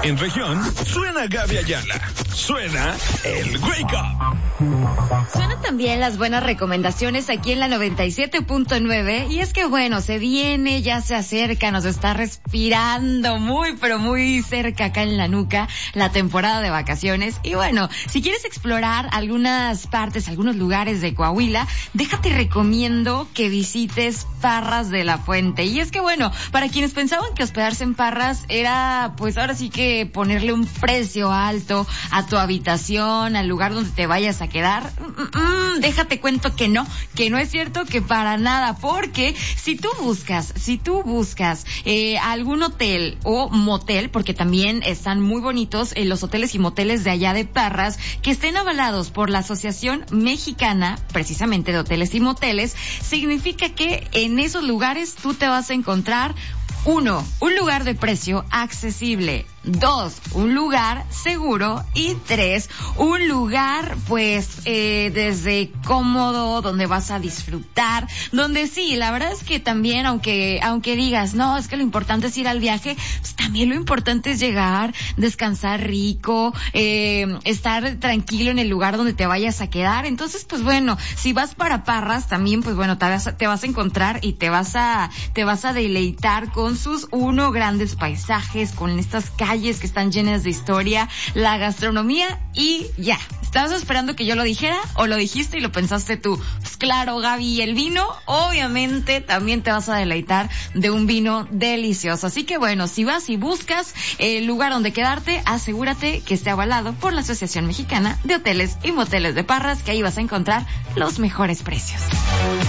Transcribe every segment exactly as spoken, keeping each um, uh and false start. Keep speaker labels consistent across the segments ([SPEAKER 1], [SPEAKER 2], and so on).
[SPEAKER 1] En región, suena Gaby Ayala. Suena el Wake Up.
[SPEAKER 2] Suenan también las buenas recomendaciones aquí en la noventa y siete punto nueve. Y es que bueno, se viene, ya se acerca, nos está respirando muy, pero muy cerca acá en la nuca la temporada de vacaciones. Y bueno, si quieres explorar algunas partes, algunos lugares de Coahuila, déjate recomiendo que visites Parras de la Fuente. Y es que bueno, para quienes pensaban que hospedarse en Parras era, pues ahora sí que ponerle un precio alto a tu habitación, al lugar donde te vayas a quedar, mm, mm, déjate cuento que no, que no es cierto, que para nada, porque si tú buscas, si tú buscas eh, algún hotel o motel, porque también están muy bonitos eh, los hoteles y moteles de allá de Parras, que estén avalados por la Asociación Mexicana, precisamente de Hoteles y Moteles, significa que en esos lugares tú te vas a encontrar uno, un lugar de precio accesible. Dos, un lugar seguro. Y tres, un lugar pues eh, desde cómodo, donde vas a disfrutar, donde sí, la verdad es que también, aunque aunque digas, no, es que lo importante es ir al viaje, pues también lo importante es llegar, descansar rico, eh, estar tranquilo en el lugar donde te vayas a quedar. Entonces, pues bueno, si vas para Parras también, pues bueno, te vas, te vas a encontrar y te vas a te vas a deleitar con sus uno grandes paisajes, con estas calles que están llenas de historia, la gastronomía y ya. ¿Estabas esperando que yo lo dijera o lo dijiste y lo pensaste tú? Pues claro, Gaby, el vino, obviamente también te vas a deleitar de un vino delicioso. Así que bueno, si vas y buscas el lugar donde quedarte, asegúrate que esté avalado por la Asociación Mexicana de Hoteles y Moteles de Parras, que ahí vas a encontrar los mejores precios.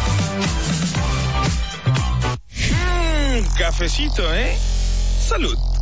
[SPEAKER 1] Mmm, cafecito, ¿eh? Salud.